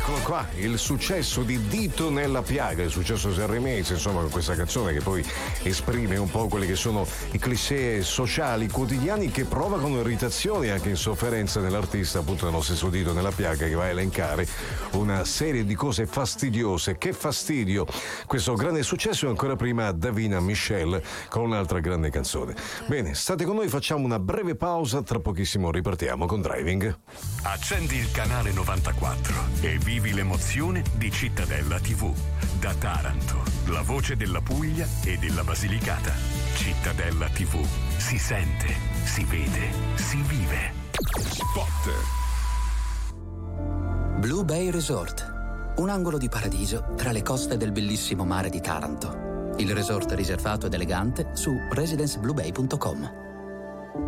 Eccolo qua, il successo di Dito nella piaga, il successo sanremese, insomma, con questa canzone che poi esprime un po' quelli che sono i cliché sociali quotidiani che provocano irritazioni e anche insofferenza nell'artista, appunto nello stesso Dito nella piaga, che va a elencare una serie di cose fastidiose. Che fastidio! Questo grande successo, e ancora prima Davina Michelle con un'altra grande canzone. Bene, state con noi, facciamo una breve pausa, tra pochissimo ripartiamo con Driving. Accendi il canale 94 e vivi l'emozione di Cittadella TV. Da Taranto, la voce della Puglia e della Basilicata. Cittadella TV. Si sente, si vede, si vive. Spot. Blue Bay Resort. Un angolo di paradiso tra le coste del bellissimo mare di Taranto. Il resort riservato ed elegante su residencebluebay.com.